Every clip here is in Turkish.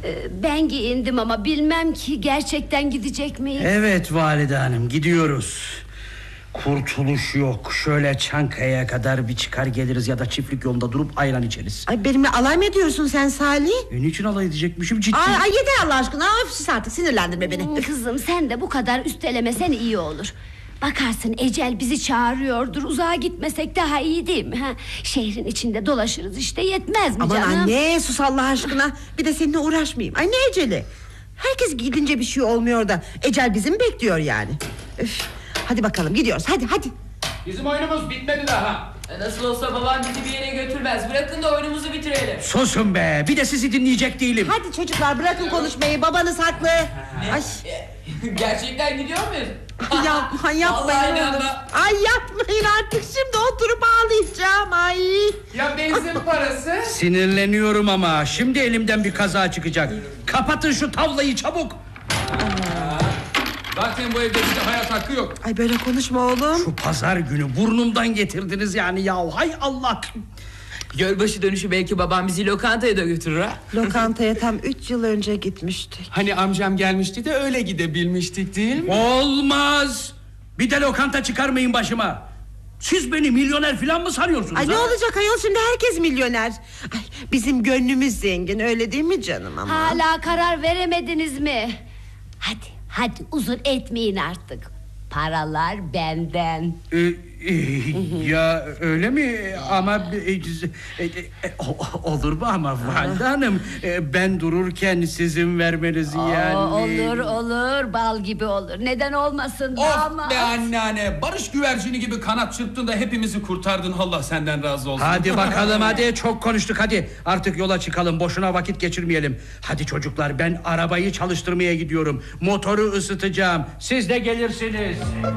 Ben giyindim ama bilmem ki gerçekten gidecek miyiz? Evet valide hanım, gidiyoruz. Kurtuluş yok. Şöyle Çankaya'ya kadar bir çıkar geliriz ya da çiftlik yolunda durup ayran içeriz. Ay benimle alay mı ediyorsun sen Salih? Niçin alay edecekmişim, ciddi? Ay yeter Allah aşkına, sus artık, sinirlendirme beni. Kızım sen de bu kadar üstelemesen iyi olur. Bakarsın ecel bizi çağırıyordur. Uzağa gitmesek daha iyi değil mi? Şehrin içinde dolaşırız işte, yetmez mi Aman canım? anne sus Allah aşkına. Bir de seninle uğraşmayayım. Ay ne eceli? Herkes gidince bir şey olmuyor da ecel bizi mi bekliyor yani? Üf. Hadi bakalım gidiyoruz, hadi. Bizim oyunumuz bitmedi daha. Nasıl olsa babam bizi bir yere götürmez. Bırakın da oyunumuzu bitirelim. Susun be, bir de sizi dinleyecek değilim. Hadi çocuklar bırakın konuşmayı, babanız haklı. Ay. Gerçekten gidiyor muyuz? Yapmayın oğlum. Ay yapmayın artık, şimdi oturup ağlayacağım. Ay. Ya benzin parası? Sinirleniyorum ama şimdi elimden bir kaza çıkacak. Kapatın şu tavlayı çabuk. Zaten bu evde bize hayat hakkı yok. Ay böyle konuşma oğlum. Şu pazar günü burnumdan getirdiniz yani ya. Hay Allah. Gölbaşı dönüşü belki babam bizi lokantaya da götürür ha. Lokantaya tam 3 yıl önce gitmiştik. Hani amcam gelmişti de öyle gidebilmiştik değil mi? Olmaz. Bir de lokanta çıkarmayın başıma. Siz beni milyoner falan mı sanıyorsunuz? Ay ne olacak ayol, şimdi herkes milyoner. Ay bizim gönlümüz zengin, öyle değil mi canım ama? Hala karar veremediniz mi? Hadi uzun etmeyin artık. Paralar benden. Ya öyle mi? Ama olur mu ama valide hanım? Ben dururken sizin vermenizi yani. Olur bal gibi olur. Neden olmasın damat? Of be anneanne, barış güvercini gibi kanat çırptın da hepimizi kurtardın. Allah senden razı olsun. Hadi bakalım hadi, çok konuştuk hadi. Artık yola çıkalım, boşuna vakit geçirmeyelim. Hadi çocuklar, ben arabayı çalıştırmaya gidiyorum. Motoru ısıtacağım, siz de gelirsiniz.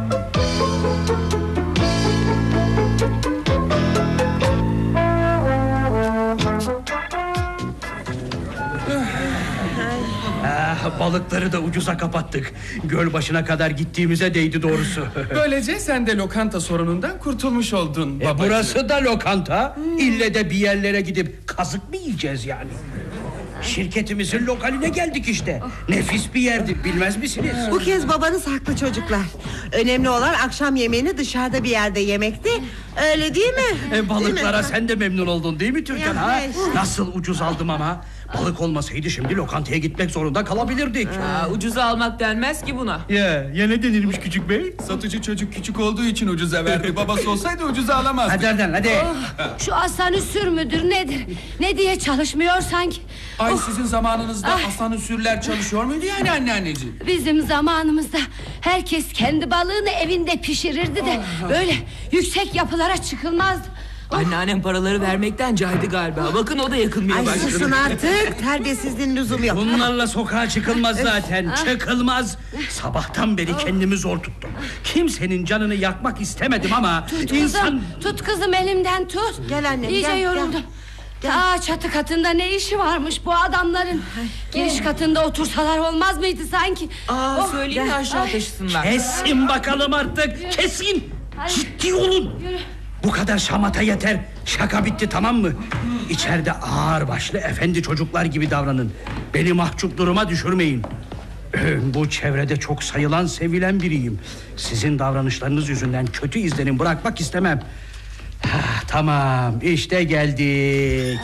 Balıkları da ucuza kapattık. Göl başına kadar gittiğimize değdi doğrusu. Böylece sen de lokanta sorunundan kurtulmuş oldun babacığım. Burası da lokanta. İlle de bir yerlere gidip kazık mı yiyeceğiz yani? Şirketimizin lokaline geldik işte. Nefis bir yerdi, bilmez misiniz? Bu kez babanız haklı çocuklar. Önemli olan akşam yemeğini dışarıda bir yerde yemekti. Öyle değil mi? Balıklara değil mi? sen de memnun oldun değil mi Türkan? Ya, işte. Nasıl ucuz aldım ama. Balık olmasaydı şimdi lokantaya gitmek zorunda kalabilirdik. Ucuza almak denmez ki buna. Ya ne denilmiş küçük bey? Satıcı çocuk küçük olduğu için ucuza verdi. Babası olsaydı ucuza alamazdı. Hadi oradan hadi. Şu asansör müdür nedir? Ne diye çalışmıyor sanki? Ay sizin zamanınızda asansörler çalışıyor muydu yani anneanneciğim? Bizim zamanımızda herkes kendi balığını evinde pişirirdi de böyle yüksek yapılara çıkılmazdı. Anneannem paraları vermekten caydı galiba. Bakın o da yakılmaya Ay başladı. susun artık, terbiyesizliğin lüzumu yok. Bunlarla sokağa çıkılmaz zaten. Çıkılmaz. Sabahtan beri kendimi zor tuttum. Kimsenin canını yakmak istemedim ama Tut kızım elimden tut. Gel annem, İyice gel, yoruldum. Çatı katında ne işi varmış bu adamların? Giriş katında otursalar olmaz mıydı sanki? Söyleyin de aşağı taşısınlar. Kesin bakalım artık. Kesin. Ciddi olun. Yürü. Bu kadar şamata yeter. Şaka bitti, tamam mı? İçeride ağır başlı efendi çocuklar gibi davranın. Beni mahcup duruma düşürmeyin. Bu çevrede çok sayılan, sevilen biriyim. Sizin davranışlarınız yüzünden kötü izlenim bırakmak istemem. Tamam, işte geldik.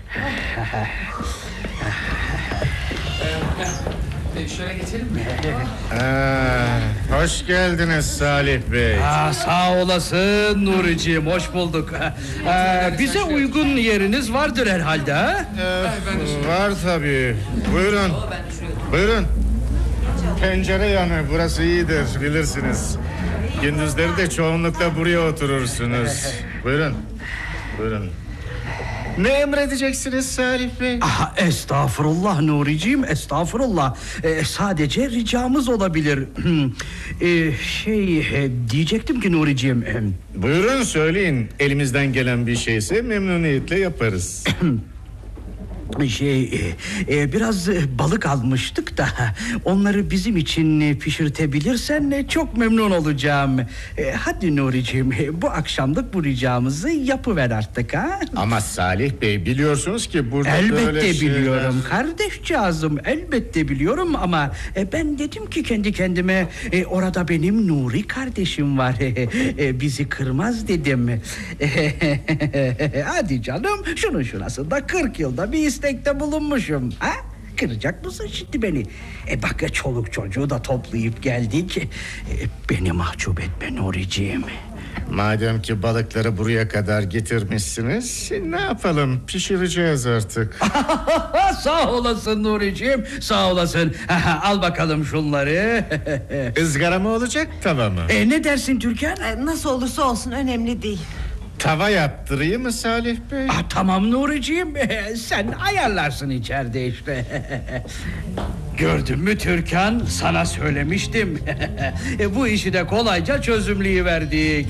Şöyle geçelim mi? Hoş geldiniz Salih Bey. Sağ olasın Nuri'ciğim, hoş bulduk. Bize uygun yeriniz vardır herhalde, ha? Var tabii. Buyurun. Buyurun. Pencere yanı, burası iyidir, bilirsiniz. Gündüzleri de çoğunlukla buraya oturursunuz. Buyurun. Buyurun. Ne emredeceksiniz Salih Bey? Estağfurullah Nuri'ciğim, estağfurullah. Sadece ricamız olabilir. Diyecektim ki Nuri'ciğim. Buyurun söyleyin. Elimizden gelen bir şeyse memnuniyetle yaparız. Biraz balık almıştık da onları bizim için pişirtebilirsen çok memnun olacağım. Hadi Nuri'ciğim, bu akşamlık bu ricamızı yapıver artık ha. Ama Salih Bey, biliyorsunuz ki burada Elbette böyle şeyler... biliyorum kardeşcağızım, elbette biliyorum ama ben dedim ki kendi kendime orada benim Nuri kardeşim var. Bizi kırmaz dedim. Hadi canım, şunun şurasında 40 yılda bir istekte bulunmuşum. Ha? Kıracak mısın şimdi beni? Bak, çoluk çocuğu da toplayıp geldik. Beni mahcup etme Nuri'ciğim. Madem ki balıkları buraya kadar getirmişsiniz, ne yapalım, pişireceğiz artık. Sağ olasın Nuri'ciğim, sağ olasın. Al bakalım şunları. Izgara mı olacak, tava mı? Ne dersin Türkan? Nasıl olursa olsun önemli değil. Tava yaptırayım mı Salih Bey? Tamam Nuri'ciğim, sen ayarlarsın içeride işte. Gördün mü Türkan, sana söylemiştim. Bu işi de kolayca çözümleyiverdik.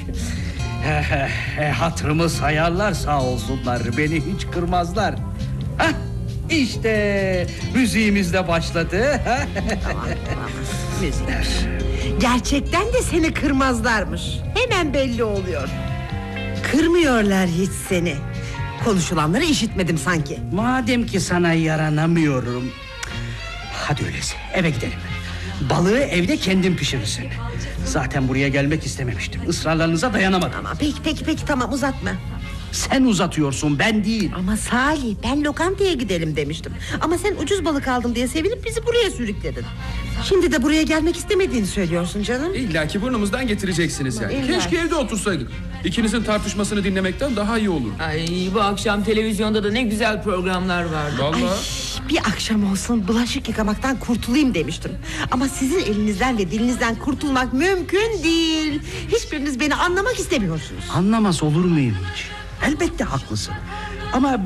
Hatırımı sayarlar sağ olsunlar, beni hiç kırmazlar. Hah, İşte müziğimiz de başladı. Tamam. Müzikmiş. Gerçekten de seni kırmazlarmış. Hemen belli oluyor. Kırmıyorlar hiç seni. Konuşulanları işitmedim sanki. Madem ki sana yaranamıyorum, hadi öyleyse eve gidelim. Balığı evde kendin pişirirsin. Zaten buraya gelmek istememiştim. Israrlarınıza dayanamadım. Ama peki tamam, uzatma. Sen uzatıyorsun, ben değil. Ama Salih, ben lokantaya gidelim demiştim. Ama sen ucuz balık aldım diye sevinip bizi buraya sürükledin. Şimdi de buraya gelmek istemediğini söylüyorsun canım. İlla ki burnumuzdan getireceksiniz yani. İlla. Keşke evde otursaydık. İkinizin tartışmasını dinlemekten daha iyi olur. Ay, bu akşam televizyonda da ne güzel programlar vardı. Vallahi. Bir akşam olsun bulaşık yıkamaktan kurtulayım demiştim. Ama sizin elinizden ve dilinizden kurtulmak mümkün değil. Hiçbiriniz beni anlamak istemiyorsunuz. Anlamaz olur muyum hiç? Elbette haklısın. Ama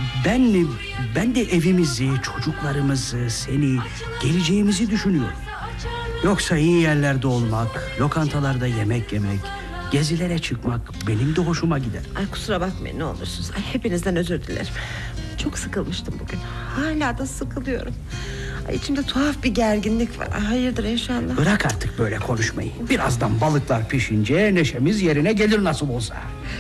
ben de evimizi, çocuklarımızı, seni, geleceğimizi düşünüyorum. Yoksa iyi yerlerde olmak, lokantalarda yemek yemek, gezilere çıkmak benim de hoşuma gider. Ay kusura bakmayın ne olursunuz. Ay, hepinizden özür dilerim. Çok sıkılmıştım bugün. Hala da sıkılıyorum. Ay, içimde tuhaf bir gerginlik var. Ay, hayırdır inşallah. Bırak artık böyle konuşmayı. Birazdan balıklar pişince neşemiz yerine gelir nasıl olsa.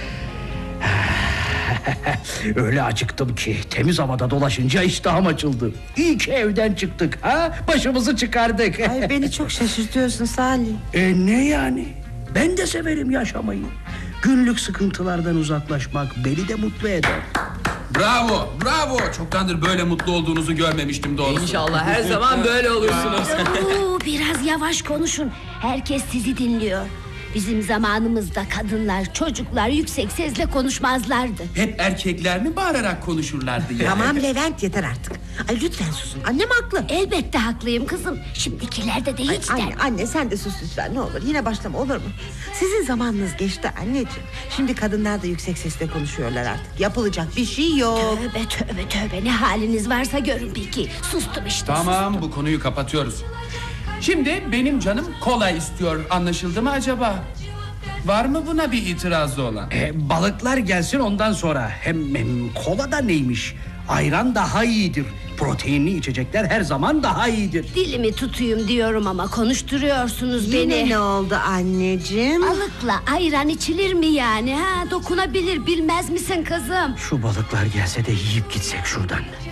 Öyle acıktım ki temiz havada dolaşınca iştahım açıldı. İyi ki evden çıktık ha, başımızı çıkardık. Ay, beni çok şaşırtıyorsun Salih. Ne yani? Ben de severim yaşamayı. Günlük sıkıntılardan uzaklaşmak beni de mutlu eder. Bravo, bravo. Çoktandır böyle mutlu olduğunuzu görmemiştim doğrusu. İnşallah her zaman böyle olursunuz. Biraz yavaş konuşun. Herkes sizi dinliyor. Bizim zamanımızda kadınlar, çocuklar yüksek sesle konuşmazlardı. Hep erkekler mi bağırarak konuşurlardı ya? Tamam Levent, yeter artık. Ay lütfen susun. Annem haklı. Elbette haklıyım kızım. Şimdikilerde de hiç de. Anne sen de sus lütfen, ne olur. Yine başlama, olur mu? Sizin zamanınız geçti anneciğim. Şimdi kadınlar da yüksek sesle konuşuyorlar artık. Yapılacak bir şey yok. Tövbe ne haliniz varsa görün peki. Sustum işte. Tamam, bu konuyu kapatıyoruz. Şimdi benim canım kola istiyor. Anlaşıldı mı acaba? Var mı buna bir itirazı olan? Balıklar gelsin ondan sonra. Hem kola da neymiş? Ayran daha iyidir. Proteinli içecekler her zaman daha iyidir. Dilimi tutuyum diyorum ama konuşturuyorsunuz beni. Yine ne oldu anneciğim? Balıkla ayran içilir mi yani ha? Dokunabilir bilmez misin kızım? Şu balıklar gelse de yiyip gitsek şuradan.